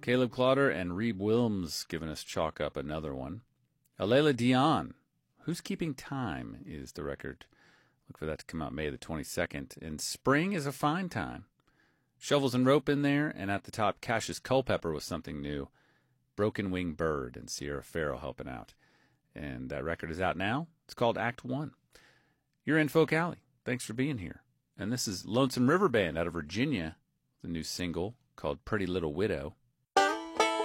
Caleb Clotter and Reeb Wilms giving us Chalk Up, another one. Alayla Dion, Who's Keeping Time is the record. Look for that to come out May the 22nd. And Spring is a Fine Time. Shovels and Rope in there, and at the top, Cassius Culpepper with something new. Broken Wing Bird, and Sierra Farrell helping out. And that record is out now. It's called Act 1. You're in Folk Alley. Thanks for being here. And this is Lonesome River Band out of Virginia, the new single called Pretty Little Widow.